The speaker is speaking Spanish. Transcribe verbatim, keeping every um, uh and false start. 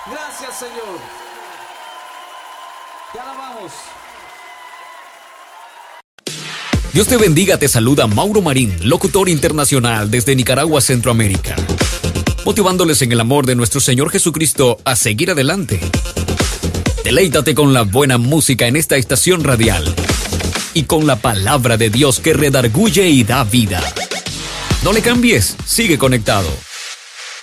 Gracias, Señor. Te alabamos. Dios te bendiga, te saluda Mauro Marín, locutor internacional desde Nicaragua, Centroamérica, motivándoles en el amor de nuestro Señor Jesucristo a seguir adelante. Deleítate con la buena música en esta estación radial y con la palabra de Dios que redarguye y da vida. No le cambies, sigue conectado.